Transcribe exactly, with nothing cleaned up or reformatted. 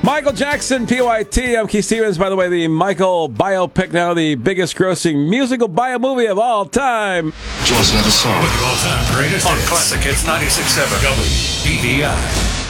Michael Jackson, P Y T. I'm Keith Stevens. By the way, the Michael biopic now the biggest grossing musical bio movie of all time. John's another song. With the all-time greatest on Classic Hits ninety-six point seven W B V I.